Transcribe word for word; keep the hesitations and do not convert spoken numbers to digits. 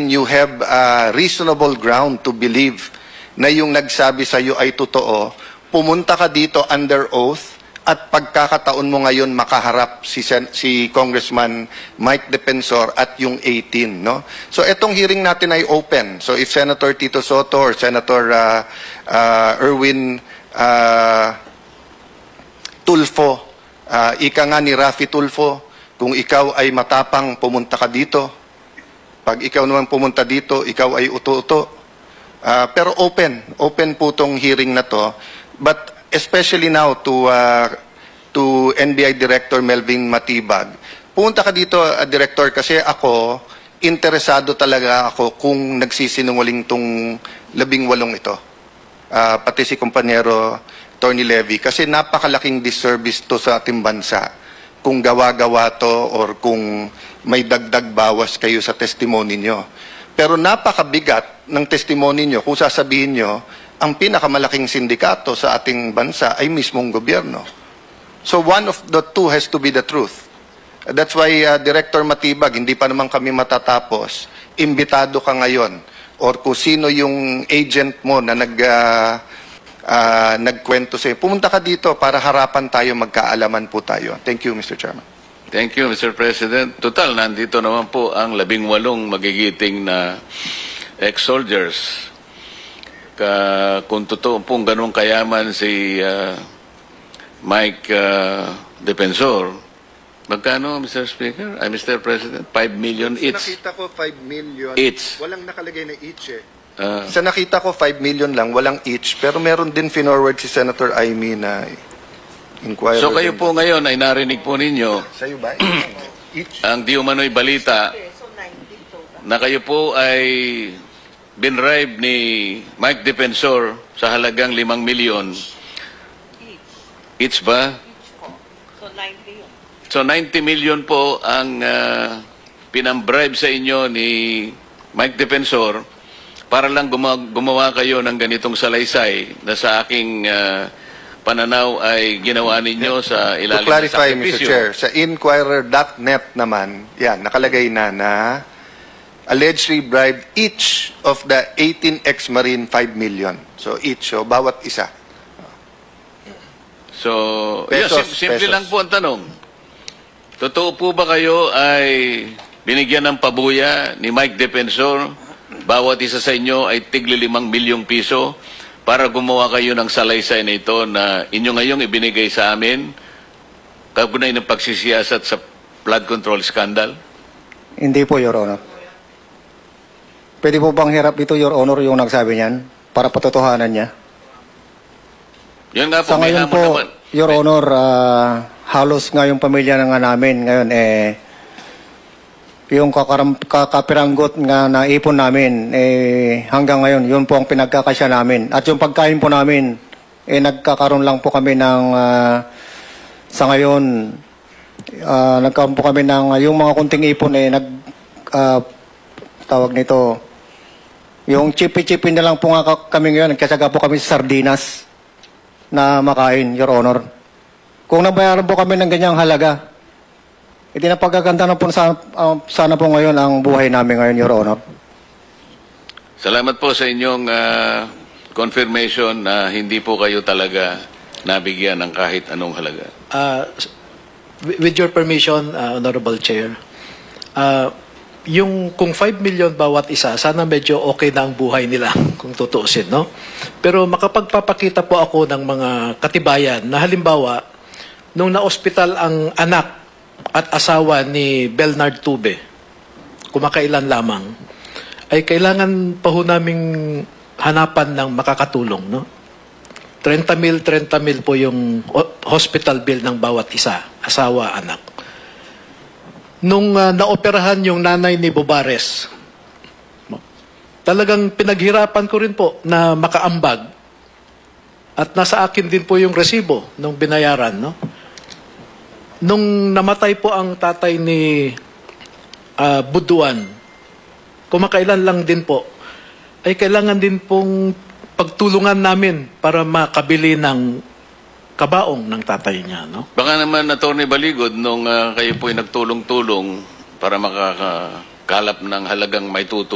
when you have uh, reasonable ground to believe na yung nagsabi sa iyo ay totoo, pumunta ka dito under oath at pagkakataon mo ngayon makaharap si Sen si Congressman Mike Defensor at yung eighteen, no? So etong hearing natin ay open. So if Senator Tito Soto or Senator uh, uh, Erwin uh, Tulfo, uh, ika nga ni Raffy Tulfo, kung ikaw ay matapang, pumunta ka dito. Pag ikaw naman pumunta dito, ikaw ay uto-uto. Uh, pero open, open po tong hearing na to. But especially now to uh, to N B I Director Melvin Matibag. Pumunta ka dito, uh, Director, kasi ako, interesado talaga ako kung nagsisinungaling tong labing walong ito. Uh, pati si kumpanyero Tony Levy. Kasi napakalaking disservice to sa ating bansa kung gawa-gawa to or kung may dagdag bawas kayo sa testimony nyo. Pero napakabigat ng testimony nyo kung sasabihin nyo ang pinakamalaking sindikato sa ating bansa ay mismong gobyerno. So one of the two has to be the truth. That's why uh, Director Matibag, hindi pa naman kami matatapos, imbitado ka ngayon or kung sino yung agent mo na nag... Uh, Uh, nagkwento sa'yo. Pumunta ka dito para harapan tayo, magkaalaman po tayo. Thank you, Mister Chairman. Thank you, Mister President. Total, nandito naman po ang labing walong magigiting na ex-soldiers. Ka, kung totoo pong ganun kayaman si uh, Mike uh, Defensor, magkano, Mister Speaker? Ay, Mister President, five million each. Nakita ko five million. Each. Walang nakalagay na each eh. Uh, sa nakita ko, five million lang, walang each. Pero meron din finorward si Senator Amy na inquiry. So kayo po ngayon ay narinig po ninyo sa'yo ba? Each? ang di umano'y balita na kayo po ay binribe ni Mike Defensor sa halagang limang milyon. Each ba? So ninety yun. So ninety million po ang uh, pinambribe sa inyo ni Mike Defensor para lang gumawa, gumawa kayo ng ganitong salaysay na sa aking uh, pananaw ay ginawa ninyo sa ilalim to clarify, ng Mister sakripisyo. Chair, sa inquirer dot net naman, yan, nakalagay na na allegedly bribed each of the eighteen ex-Marine five million. So each, so bawat isa. So, Pesos, yun, sim- simple pesos. lang po ang tanong. Totoo po ba kayo ay binigyan ng pabuya ni Mike Defensor? Bawat isa sa inyo ay tigli limang milyong piso para gumawa kayo ng salaysay na ito na inyo ngayong ibinigay sa amin kaugnay ng pagsisiyasat sa flood control scandal? Hindi po, Your Honor. Pwede po bang hirap dito, Your Honor, yung nagsabi niyan para patotohanan niya? Yun nga po, Sa may ngayon hamon po, naman. Your Honor, uh, halos nga yung pamilya na nga namin ngayon, eh, yung kakaram, kakapiranggot nga naipon namin, eh, hanggang ngayon, yun po ang pinagkakasya namin. At yung pagkain po namin, eh, nagkakaroon lang po kami ng, uh, sa ngayon, uh, nagkaroon po kami ng, uh, yung mga kunting ipon, eh, nag, uh, tawag nito, yung chipi-chipi na lang po nga kami ngayon, nagkasaga po kami sa sardinas na makain, Your Honor. Kung nabayaran po kami ng ganyang halaga, iti na pagkaganda na po sana, uh, sana po ngayon ang buhay namin ngayon, Your Honor. Salamat po sa inyong uh, confirmation na hindi po kayo talaga nabigyan ng kahit anong halaga. Uh, with your permission, uh, Honorable Chair, uh, yung kung five million bawat isa, sana medyo okay na ang buhay nila kung tutuusin, no? Pero makapagpapakita po ako ng mga katibayan na halimbawa, nung na-hospital ang anak at asawa ni Bernard Tube, kumakailan lamang, ay kailangan pa ho naming hanapan ng makakatulong, no? thirty mil, thirty mil po yung hospital bill ng bawat isa, asawa, anak. Nung uh, naoperahan yung nanay ni Bobares, talagang pinaghirapan ko rin po na makaambag at nasa akin din po yung resibo nung binayaran, no? Nung namatay po ang tatay ni uh, Buduan, kumakailan lang din po, ay kailangan din pong pagtulungan namin para makabili ng kabaong ng tatay niya, no? Baka naman, Atty. Baligod, nung uh, kayo po'y nagtulong-tulong para makakakalap ng halagang may tutulong